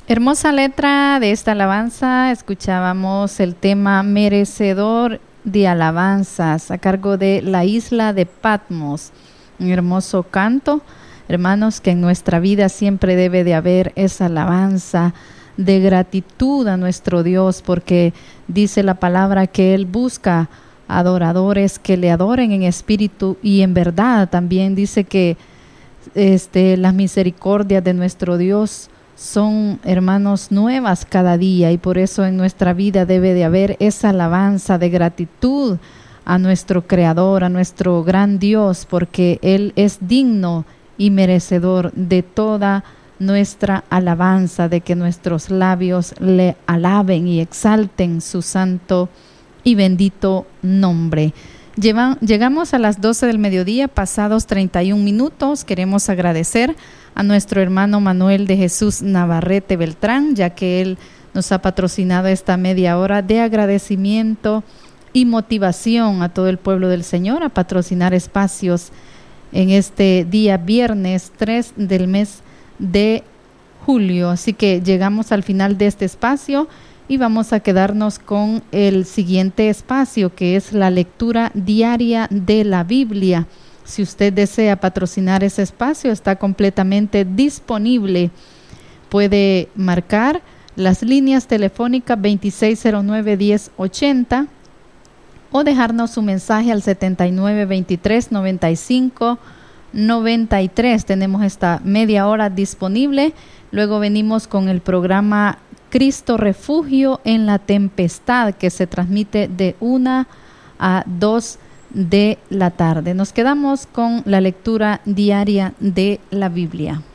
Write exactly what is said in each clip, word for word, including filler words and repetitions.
Hermosa letra de esta alabanza. Escuchábamos el tema Merecedor de Alabanzas a cargo de La Isla de Patmos. Un hermoso canto, hermanos, que en nuestra vida siempre debe de haber esa alabanza de gratitud a nuestro Dios, porque dice la palabra que Él busca adoradores que le adoren en espíritu y en verdad. También dice que este, las misericordias de nuestro Dios son, hermanos, nuevas cada día, y por eso en nuestra vida debe de haber esa alabanza de gratitud a nuestro Creador, a nuestro gran Dios, porque Él es digno y merecedor de toda nuestra alabanza, de que nuestros labios le alaben y exalten su santo y bendito nombre. Lleva, llegamos a las doce del mediodía, pasados treinta y un minutos. Queremos agradecer a nuestro hermano Manuel de Jesús Navarrete Beltrán, ya que él nos ha patrocinado esta media hora de agradecimiento y motivación a todo el pueblo del Señor a patrocinar espacios en este día viernes tres del mes de julio. Así que llegamos al final de este espacio y vamos a quedarnos con el siguiente espacio, que es la lectura diaria de la Biblia. Si usted desea patrocinar ese espacio, está completamente disponible. Puede marcar las líneas telefónicas veintiséis cero nueve, diez ochenta o dejarnos su mensaje al setenta y nueve, veintitrés, noventa y cinco, noventa y tres. Tenemos esta media hora disponible. Luego venimos con el programa Cristo Refugio en la Tempestad, que se transmite de una a dos de la tarde. Nos quedamos con la lectura diaria de la Biblia.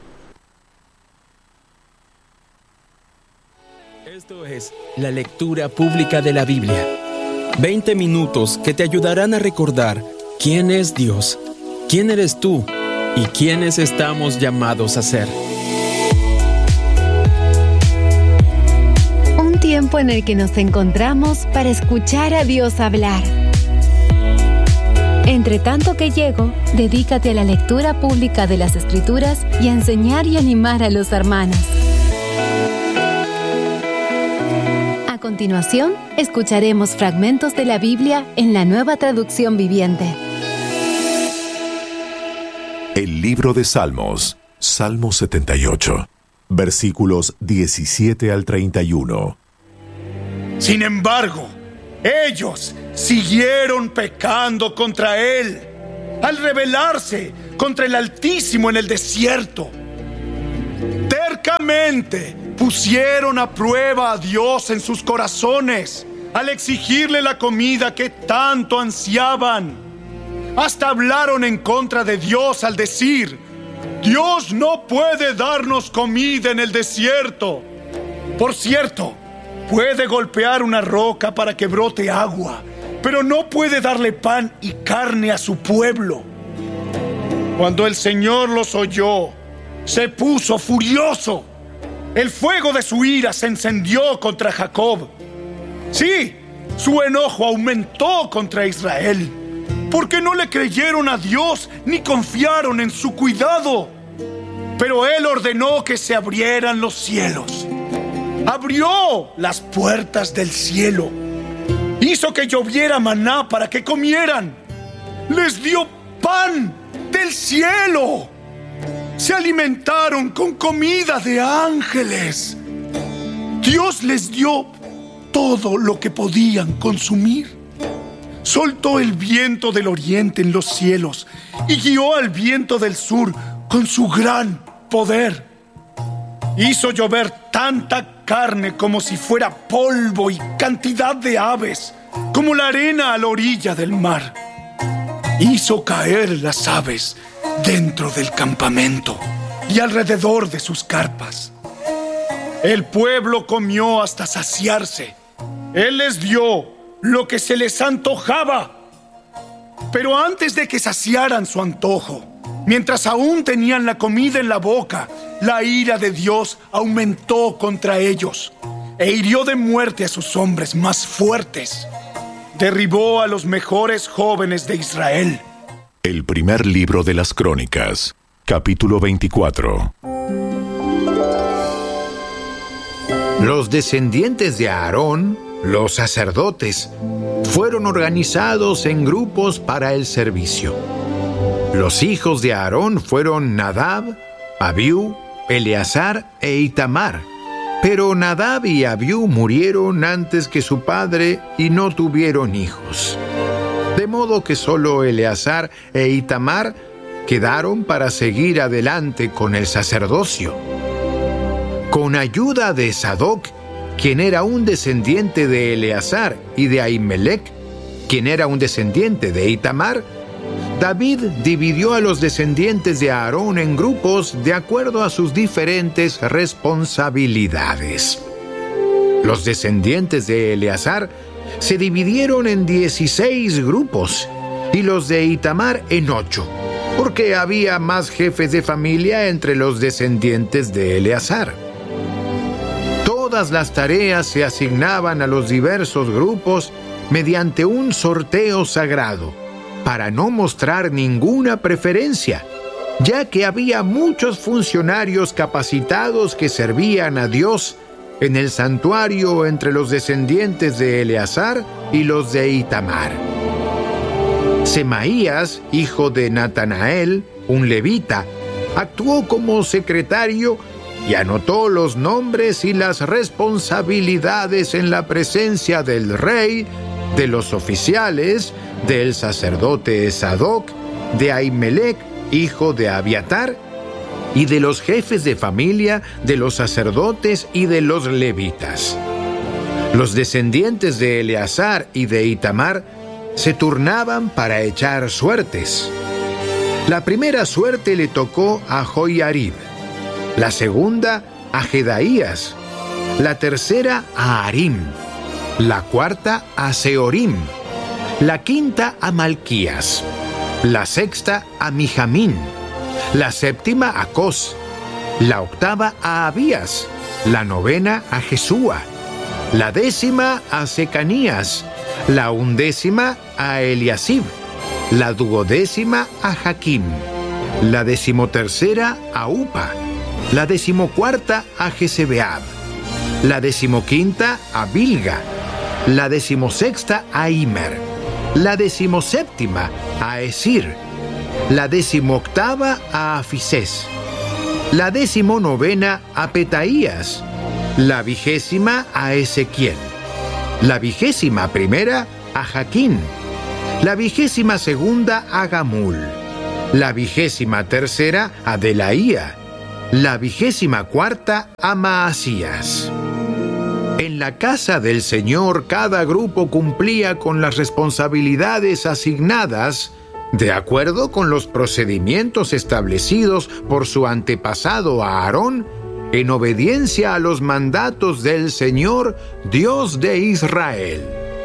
Esto es la lectura pública de la Biblia. veinte minutos que te ayudarán a recordar quién es Dios, quién eres tú y quiénes estamos llamados a ser. Un tiempo en el que nos encontramos para escuchar a Dios hablar. Entre tanto que llego, dedícate a la lectura pública de las Escrituras y a enseñar y animar a los hermanos. A continuación, escucharemos fragmentos de la Biblia en la Nueva Traducción Viviente. El libro de Salmos, Salmo setenta y ocho, versículos diecisiete al treinta y uno. Sin embargo, ellos siguieron pecando contra Él al rebelarse contra el Altísimo en el desierto. Tercamente pusieron a prueba a Dios en sus corazones al exigirle la comida que tanto ansiaban. Hasta hablaron en contra de Dios al decir: Dios no puede darnos comida en el desierto. Por cierto, puede golpear una roca para que brote agua, pero no puede darle pan y carne a su pueblo. Cuando el Señor los oyó, se puso furioso. El fuego de su ira se encendió contra Jacob. Sí, su enojo aumentó contra Israel, porque no le creyeron a Dios ni confiaron en su cuidado. Pero Él ordenó que se abrieran los cielos. Abrió las puertas del cielo. Hizo que lloviera maná para que comieran. Les dio pan del cielo. Se alimentaron con comida de ángeles. Dios les dio todo lo que podían consumir. Soltó el viento del oriente en los cielos y guió al viento del sur con su gran poder. Hizo llover tanta carne como si fuera polvo y cantidad de aves como la arena a la orilla del mar. Hizo caer las aves dentro del campamento y alrededor de sus carpas. El pueblo comió hasta saciarse. Él les dio lo que se les antojaba. Pero antes de que saciaran su antojo, mientras aún tenían la comida en la boca, la ira de Dios aumentó contra ellos e hirió de muerte a sus hombres más fuertes. Derribó a los mejores jóvenes de Israel. El primer libro de las Crónicas, capítulo veinticuatro. Los descendientes de Aarón, los sacerdotes, fueron organizados en grupos para el servicio. Los hijos de Aarón fueron Nadab, Abiú, Eleazar e Itamar. Pero Nadab y Abiú murieron antes que su padre y no tuvieron hijos. De modo que solo Eleazar e Itamar quedaron para seguir adelante con el sacerdocio. Con ayuda de Sadoc, quien era un descendiente de Eleazar, y de Ahimelech, quien era un descendiente de Itamar, David dividió a los descendientes de Aarón en grupos de acuerdo a sus diferentes responsabilidades. Los descendientes de Eleazar se dividieron en dieciséis grupos y los de Itamar en ocho, porque había más jefes de familia entre los descendientes de Eleazar. Todas las tareas se asignaban a los diversos grupos mediante un sorteo sagrado, para no mostrar ninguna preferencia, ya que había muchos funcionarios capacitados que servían a Dios en el santuario entre los descendientes de Eleazar y los de Itamar. Semaías, hijo de Natanael, un levita, actuó como secretario y anotó los nombres y las responsabilidades en la presencia del rey, de los oficiales, del sacerdote Sadoc, de Ahimelech, hijo de Abiatar, y de los jefes de familia, de los sacerdotes y de los levitas. Los descendientes de Eleazar y de Itamar se turnaban para echar suertes. La primera suerte le tocó a Joiarib, la segunda a Jedaías, la tercera a Harim, la cuarta a Seorim, la quinta a Malquías, la sexta a Mijamín, la séptima a Cos, la octava a Abías, la novena a Jesúa, la décima a Secanías, la undécima a Eliasib, la duodécima a Jaquim, la decimotercera a Upa, la decimocuarta a Jezebeab, la decimoquinta a Bilga, la decimosexta a Imer, la decimoséptima a Esir, la decimoctava a Afisés, la decimonovena a Petaías, la vigésima a Ezequiel, la vigésima primera a Jaquín, la vigésima segunda a Gamul, la vigésima tercera a Delaía, la vigésima cuarta a Maasías. En la casa del Señor cada grupo cumplía con las responsabilidades asignadas de acuerdo con los procedimientos establecidos por su antepasado Aarón, en obediencia a los mandatos del Señor, Dios de Israel.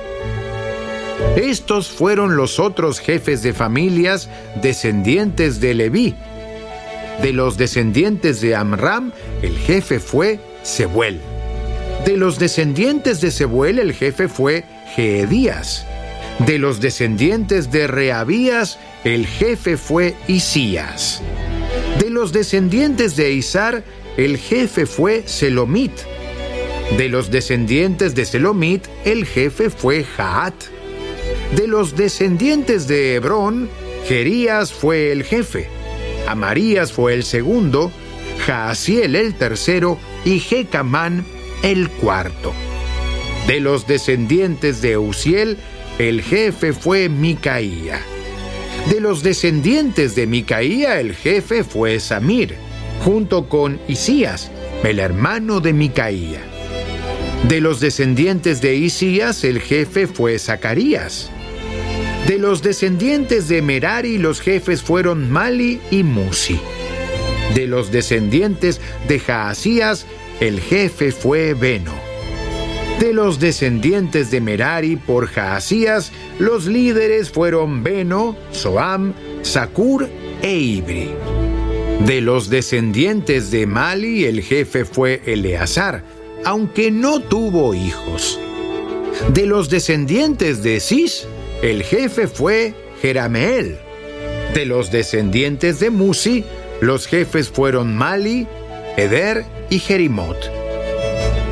Estos fueron los otros jefes de familias descendientes de Leví. De los descendientes de Amram, el jefe fue Sebuel. De los descendientes de Sebuel, el jefe fue Jeedías. De los descendientes de Reabías, el jefe fue Isías. De los descendientes de Isar, el jefe fue Selomit. De los descendientes de Selomit, el jefe fue Jaat. De los descendientes de Hebrón, Jerías fue el jefe. Amarías fue el segundo, Jaasiel el tercero y Jecamán el cuarto. De los descendientes de Uziel, el jefe fue Micaía. De los descendientes de Micaía, el jefe fue Samir, junto con Isías, el hermano de Micaía. De los descendientes de Isías, el jefe fue Zacarías. De los descendientes de Merari, los jefes fueron Mali y Musi. De los descendientes de Jaasías, el jefe fue Beno. De los descendientes de Merari por Jaasías, los líderes fueron Beno, Soam, Zacur e Ibri. De los descendientes de Mali, el jefe fue Eleazar, aunque no tuvo hijos. De los descendientes de Cis, el jefe fue Jerameel. De los descendientes de Musi, los jefes fueron Mali, Eder y Jerimot.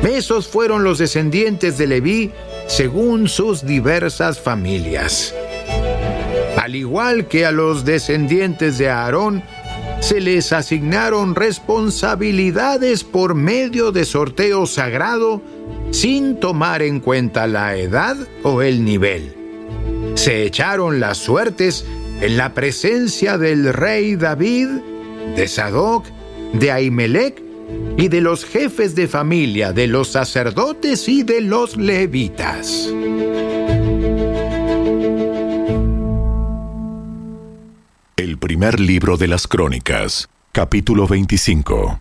Esos fueron los descendientes de Leví según sus diversas familias. Al igual que a los descendientes de Aarón, se les asignaron responsabilidades por medio de sorteo sagrado sin tomar en cuenta la edad o el nivel. Se echaron las suertes en la presencia del rey David, de Sadoc, de Ahimelech y de los jefes de familia, de los sacerdotes y de los levitas. El primer libro de las Crónicas, capítulo veinticinco.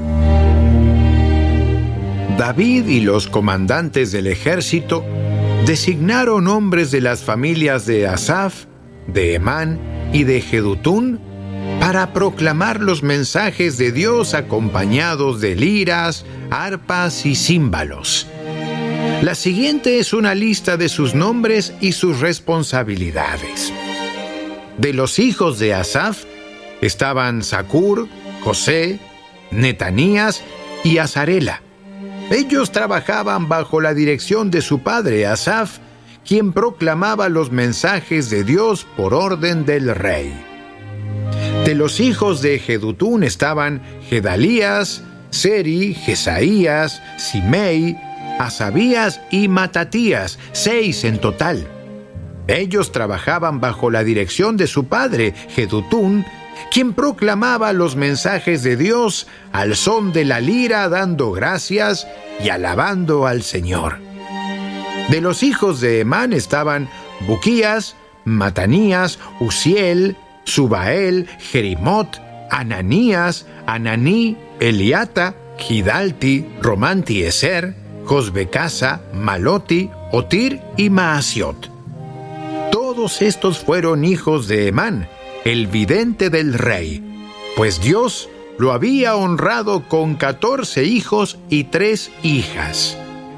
David y los comandantes del ejército designaron hombres de las familias de Asaf, de Emán y de Jedutún para proclamar los mensajes de Dios acompañados de liras, arpas y címbalos. La siguiente es una lista de sus nombres y sus responsabilidades. De los hijos de Asaf estaban Zacur, José, Netanías y Azarela. Ellos trabajaban bajo la dirección de su padre Asaf, quien proclamaba los mensajes de Dios por orden del rey. De los hijos de Jedutún estaban Gedalías, Seri, Jesaías, Simei, Asabías y Matatías, seis en total. Ellos trabajaban bajo la dirección de su padre, Jedutún, quien proclamaba los mensajes de Dios al son de la lira, dando gracias y alabando al Señor. De los hijos de Emán estaban Buquías, Matanías, Uziel, Subael, Jerimot, Ananías, Ananí, Eliata, Gidalti, Romantieser, Josbecasa, Maloti, Otir y Maasiot. Todos estos fueron hijos de Emán, el vidente del rey, pues Dios lo había honrado con catorce hijos y tres hijas.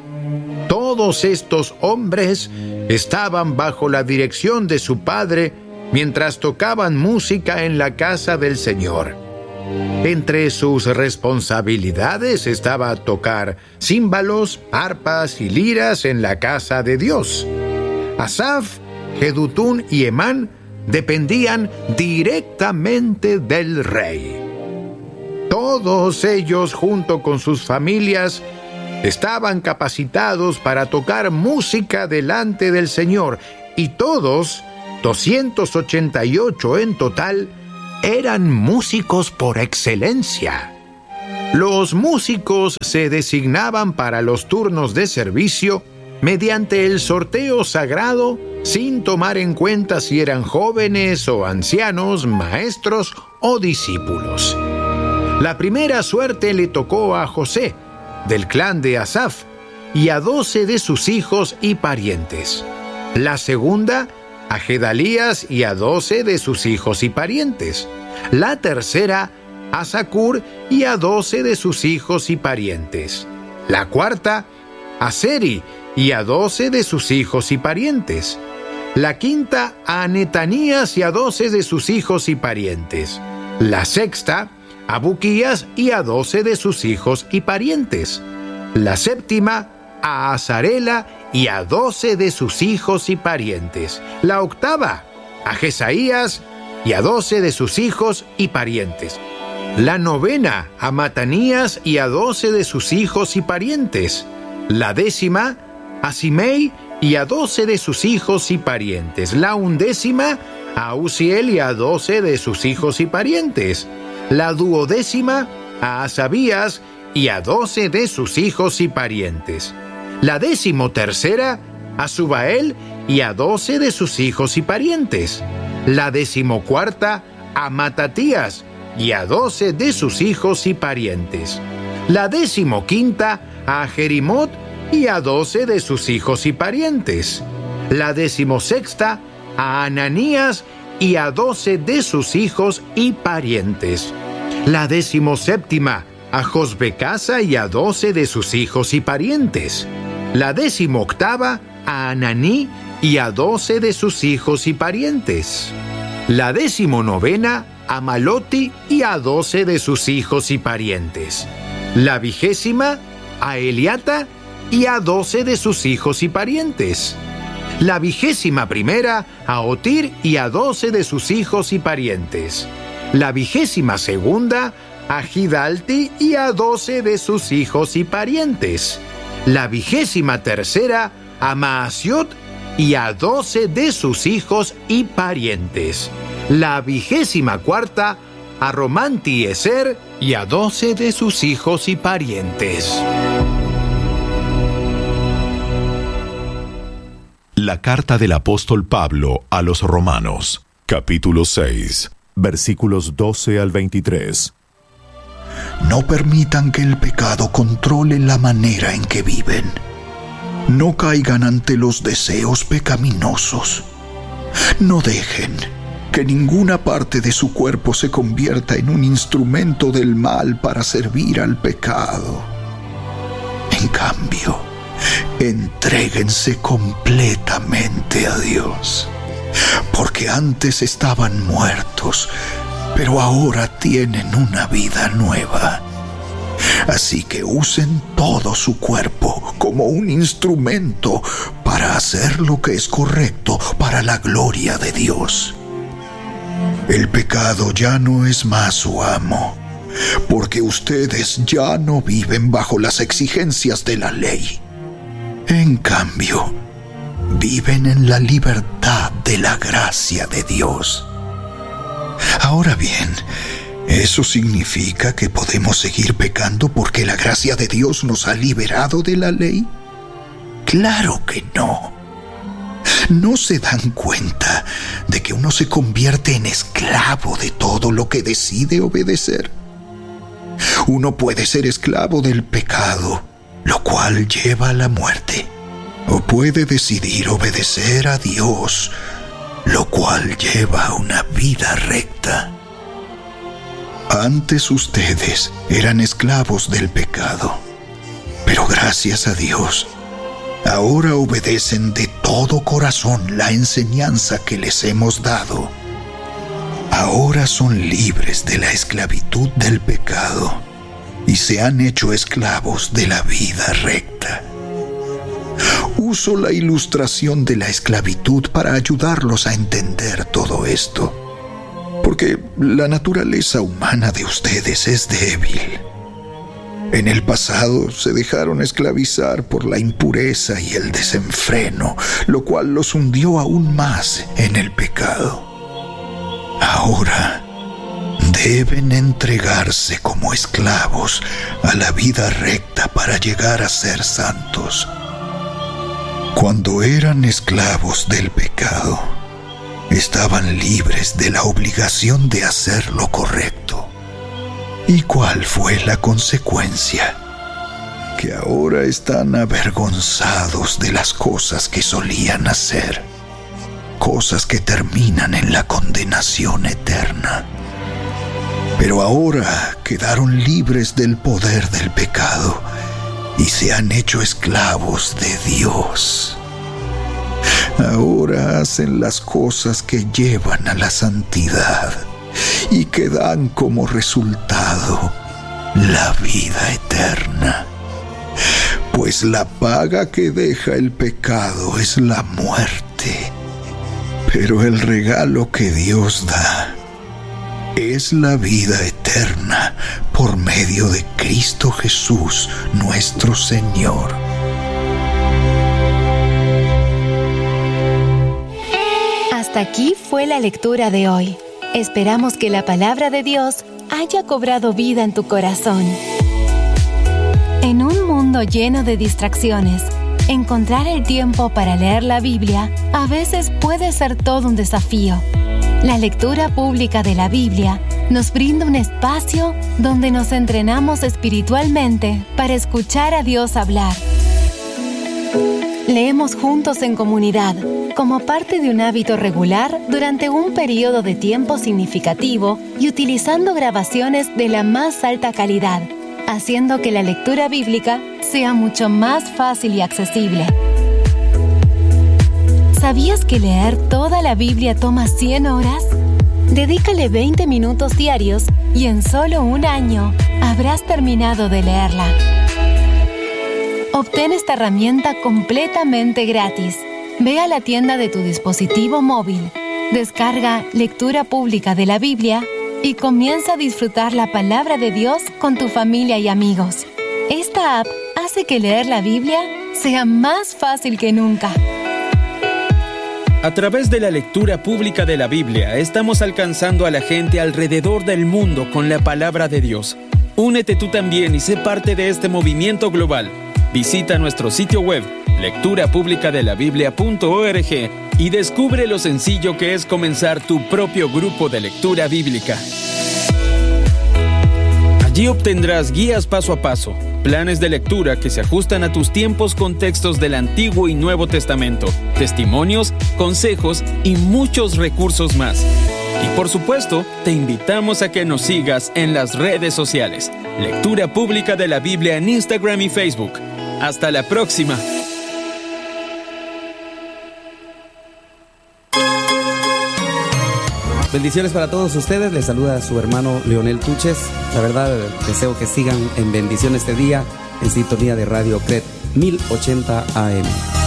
Todos estos hombres estaban bajo la dirección de su padre mientras tocaban música en la casa del Señor. Entre sus responsabilidades estaba tocar címbalos, arpas y liras en la casa de Dios. Asaf, Jedutún y Emán dependían directamente del rey. Todos ellos, junto con sus familias, estaban capacitados para tocar música delante del Señor, y todos, doscientos ochenta y ocho en total, eran músicos por excelencia. Los músicos se designaban para los turnos de servicio mediante el sorteo sagrado, sin tomar en cuenta si eran jóvenes o ancianos, maestros o discípulos. La primera suerte le tocó a José, del clan de Asaf, y a doce de sus hijos y parientes. La segunda, a Gedalías y a doce de sus hijos y parientes. La tercera, a Zacur y a doce de sus hijos y parientes. La cuarta, a Seri y a doce de sus hijos y parientes. La quinta, a Netanías y a doce de sus hijos y parientes. La sexta, a Buquías y a doce de sus hijos y parientes. La séptima, a Azarela y a doce de sus hijos y parientes. La octava, a Jesaías y a doce de sus hijos y parientes. La novena, a Matanías y a doce de sus hijos y parientes. La décima, a Simei y a doce de sus hijos y parientes. La undécima, a Uziel y a doce de sus hijos y parientes. La duodécima, a Asabías y a doce de sus hijos y parientes. La decimotercera, a Subael y a doce de sus hijos y parientes. La decimocuarta, a Matatías y a doce de sus hijos y parientes. La decimoquinta, a Jerimot y a doce de sus hijos y parientes. La decimosexta, a Ananías y a doce de sus hijos y parientes. La decimoséptima, a Josbecasa y a doce de sus hijos y parientes. La decimoctava, a Ananí y a doce de sus hijos y parientes. La decimonovena, a Maloti y a doce de sus hijos y parientes. La vigésima, a Eliata y a doce de sus hijos y parientes. La vigésima primera a Otir y a doce de sus hijos y parientes. La vigésima segunda a Gidalti y a doce de sus hijos y parientes. La vigésima tercera a Maasiot y a doce de sus hijos y parientes. La vigésima cuarta a Romantieser y a doce de sus hijos y parientes. La carta del apóstol Pablo a los Romanos, capítulo seis, versículos doce al veintitrés. No permitan que el pecado controle la manera en que viven. No caigan ante los deseos pecaminosos. No dejen que ninguna parte de su cuerpo se convierta en un instrumento del mal para servir al pecado. En cambio, entréguense completamente a Dios, porque antes estaban muertos, pero ahora tienen una vida nueva. Así que usen todo su cuerpo como un instrumento para hacer lo que es correcto para la gloria de Dios. El pecado ya no es más su amo, porque ustedes ya no viven bajo las exigencias de la ley. En cambio, viven en la libertad de la gracia de Dios. Ahora bien, ¿eso significa que podemos seguir pecando porque la gracia de Dios nos ha liberado de la ley? Claro que no. ¿No se dan cuenta de que uno se convierte en esclavo de todo lo que decide obedecer? Uno puede ser esclavo del pecado, lo cual lleva a la muerte, o puede decidir obedecer a Dios, lo cual lleva a una vida recta. Antes ustedes eran esclavos del pecado, pero gracias a Dios, ahora obedecen de todo corazón la enseñanza que les hemos dado. Ahora son libres de la esclavitud del pecado y se han hecho esclavos de la vida recta. Uso la ilustración de la esclavitud para ayudarlos a entender todo esto, porque la naturaleza humana de ustedes es débil. En el pasado se dejaron esclavizar por la impureza y el desenfreno, lo cual los hundió aún más en el pecado. Ahora deben entregarse como esclavos a la vida recta para llegar a ser santos. Cuando eran esclavos del pecado, estaban libres de la obligación de hacer lo correcto. ¿Y cuál fue la consecuencia? Que ahora están avergonzados de las cosas que solían hacer, cosas que terminan en la condenación eterna. Pero ahora quedaron libres del poder del pecado y se han hecho esclavos de Dios. Ahora hacen las cosas que llevan a la santidad y que dan como resultado la vida eterna. Pues la paga que deja el pecado es la muerte, pero el regalo que Dios da es la vida eterna por medio de Cristo Jesús, nuestro Señor. Hasta aquí fue la lectura de hoy. Esperamos que la palabra de Dios haya cobrado vida en tu corazón. En un mundo lleno de distracciones, encontrar el tiempo para leer la Biblia a veces puede ser todo un desafío. La lectura pública de la Biblia nos brinda un espacio donde nos entrenamos espiritualmente para escuchar a Dios hablar. Leemos juntos en comunidad, como parte de un hábito regular durante un periodo de tiempo significativo y utilizando grabaciones de la más alta calidad, haciendo que la lectura bíblica sea mucho más fácil y accesible. ¿Sabías que leer toda la Biblia toma cien horas? Dedícale veinte minutos diarios y en solo un año habrás terminado de leerla. Obtén esta herramienta completamente gratis. Ve a la tienda de tu dispositivo móvil, descarga Lectura Pública de la Biblia y comienza a disfrutar la palabra de Dios con tu familia y amigos. Esta app hace que leer la Biblia sea más fácil que nunca. A través de la lectura pública de la Biblia, estamos alcanzando a la gente alrededor del mundo con la palabra de Dios. Únete tú también y sé parte de este movimiento global. Visita nuestro sitio web, lectura pública de la biblia punto org, y descubre lo sencillo que es comenzar tu propio grupo de lectura bíblica. Allí obtendrás guías paso a paso, planes de lectura que se ajustan a tus tiempos con textos del Antiguo y Nuevo Testamento, testimonios, consejos y muchos recursos más. Y por supuesto, te invitamos a que nos sigas en las redes sociales. Lectura Pública de la Biblia en Instagram y Facebook. ¡Hasta la próxima! Bendiciones para todos ustedes. Les saluda su hermano Leonel Tuches. La verdad, deseo que sigan en bendición este día en sintonía de Radio C R E T mil ochenta A M.